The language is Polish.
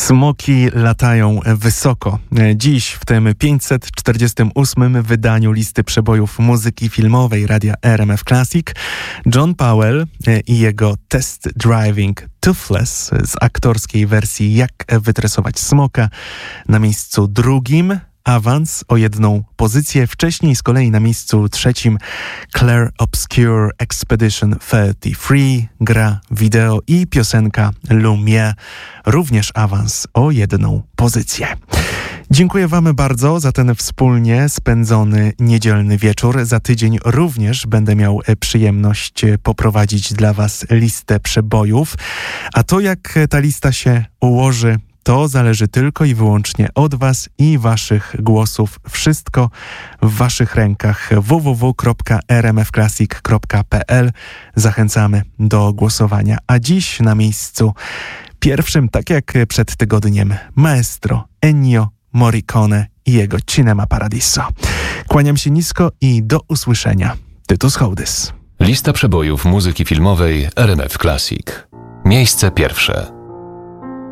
Smoki latają wysoko. Dziś w tym 548 wydaniu listy przebojów muzyki filmowej radia RMF Classic John Powell i jego Test Driving Toothless z aktorskiej wersji Jak wytresować smoka. Na miejscu drugim awans o jedną pozycję. Wcześniej z kolei na miejscu trzecim Claire Obscure Expedition 33, gra wideo i piosenka Lumiere, również awans o jedną pozycję. Dziękuję Wam bardzo za ten wspólnie spędzony niedzielny wieczór. Za tydzień również będę miał przyjemność poprowadzić dla Was listę przebojów. A to, jak ta lista się ułoży, to zależy tylko i wyłącznie od Was i Waszych głosów. Wszystko w Waszych rękach. www.rmfclassic.pl. Zachęcamy do głosowania. A dziś na miejscu pierwszym, tak jak przed tygodniem, maestro Ennio Morricone i jego Cinema Paradiso. Kłaniam się nisko i do usłyszenia. Tytus Hołdys. Lista przebojów muzyki filmowej RMF Classic. Miejsce pierwsze.